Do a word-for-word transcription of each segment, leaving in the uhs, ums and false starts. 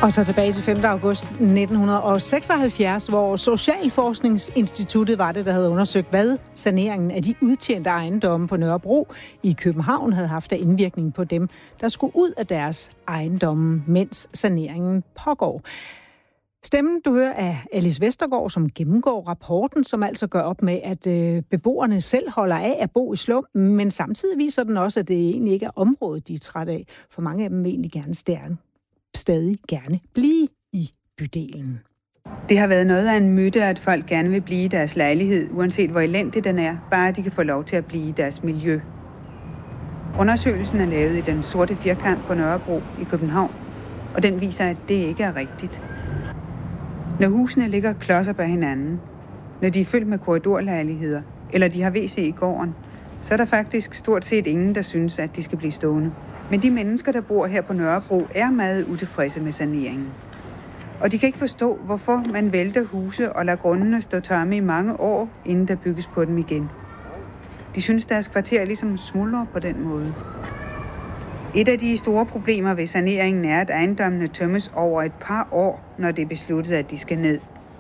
Og så tilbage til femte august nitten seksoghalvfjerds, hvor Socialforskningsinstituttet var det, der havde undersøgt, hvad saneringen af de udtjente ejendomme på Nørrebro i København havde haft af indvirkning på dem, der skulle ud af deres ejendomme, mens saneringen pågår. Stemmen, du hører, er Alice Vestergaard, som gennemgår rapporten, som altså gør op med, at øh, beboerne selv holder af at bo i slum, men samtidig viser den også, at det egentlig ikke er området, de er træt af, for mange af dem vil egentlig gerne stærne. stadig gerne blive i bydelen. Det har været noget af en myte, at folk gerne vil blive i deres lejlighed, uanset hvor elendig den er, bare de kan få lov til at blive i deres miljø. Undersøgelsen er lavet i den sorte firkant på Nørrebro i København, og den viser, at det ikke er rigtigt. Når husene ligger klodser bag hinanden, når de er fyldt med korridorlejligheder, eller de har W C i gården, så er der faktisk stort set ingen, der synes, at de skal blive stående. Men de mennesker, der bor her på Nørrebro, er meget utilfredse med saneringen. Og de kan ikke forstå, hvorfor man vælter huse og lader grundene stå tomme i mange år, inden der bygges på dem igen. De synes, deres kvarter ligesom smuldrer på den måde. Et af de store problemer ved saneringen er, at ejendommene tømmes over et par år, når det er besluttet, at de skal ned.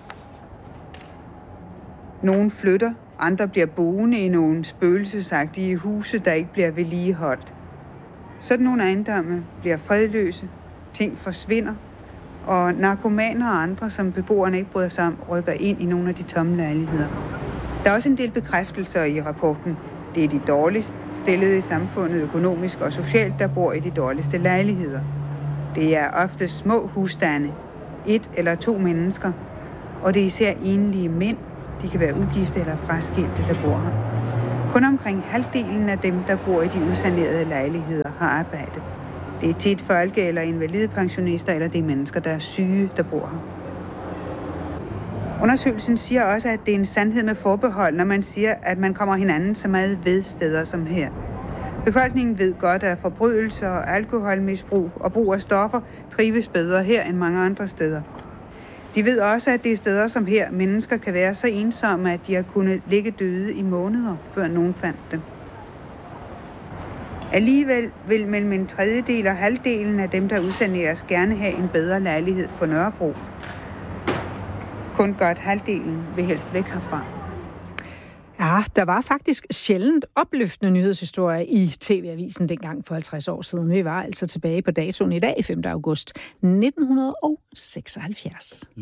Nogle flytter, andre bliver boende i nogle spøgelsesagtige huse, der ikke bliver vedligeholdt. Sådan nogle ejendomme bliver fredløse, ting forsvinder, og narkomaner og andre, som beboerne ikke bryder sig om, rykker ind i nogle af de tomme lejligheder. Der er også en del bekræftelser i rapporten. Det er de dårligst stillede i samfundet, økonomisk og socialt, der bor i de dårligste lejligheder. Det er ofte små husstande, et eller to mennesker, og det er især enlige mænd, de kan være ugifte eller fraskilte, der bor her. Kun omkring halvdelen af dem, der bor i de udsanerede lejligheder, har arbejde. Det er tit folke- eller invalidepensionister, eller det er mennesker, der er syge, der bor her. Undersøgelsen siger også, at det er en sandhed med forbehold, når man siger, at man kommer hinanden så meget ved steder som her. Befolkningen ved godt, at forbrydelser, alkoholmisbrug og brug af stoffer trives bedre her end mange andre steder. De ved også, at det er steder som her, mennesker kan være så ensomme, at de har kunnet ligge døde i måneder, før nogen fandt dem. Alligevel vil mellem en tredjedel og halvdelen af dem, der udsaneres, gerne have en bedre lejlighed på Nørrebro. Kun godt halvdelen vil helst væk herfra. Ja, der var faktisk sjældent opløftende nyhedshistorier i T V-avisen dengang for halvtreds år siden. Vi var altså tilbage på datoen i dag, femte august nitten seksoghalvfjerds.